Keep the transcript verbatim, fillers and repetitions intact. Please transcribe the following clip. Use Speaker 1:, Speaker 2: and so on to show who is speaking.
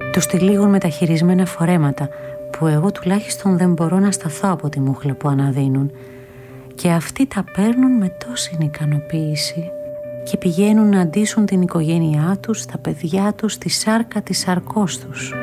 Speaker 1: τους τυλίγουν με τα χειρισμένα φορέματα, που εγώ τουλάχιστον δεν μπορώ να σταθώ από τη μούχλα που αναδύουν, και αυτοί τα παίρνουν με τόση ικανοποίηση και πηγαίνουν να αντίσουν την οικογένειά τους, τα παιδιά τους, τη σάρκα της σαρκός τους.